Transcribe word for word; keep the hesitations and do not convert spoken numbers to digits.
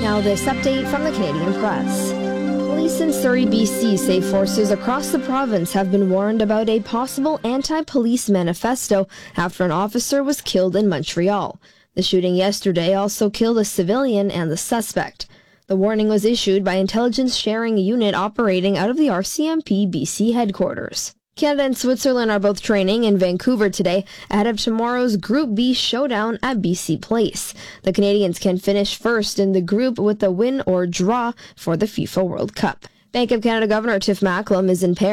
Now this update from the Canadian Press. Police in Surrey, B C say forces across the province have been warned about a possible anti-police manifesto after an officer was killed in Montreal. The shooting yesterday also killed a civilian and the suspect. The warning was issued by intelligence sharing unit operating out of the R C M P B C headquarters. Canada and Switzerland are both training in Vancouver today ahead of tomorrow's Group B showdown at B C Place. The Canadians can finish first in the group with a win or draw for the FIFA World Cup. Bank of Canada Governor Tiff Macklem is in Paris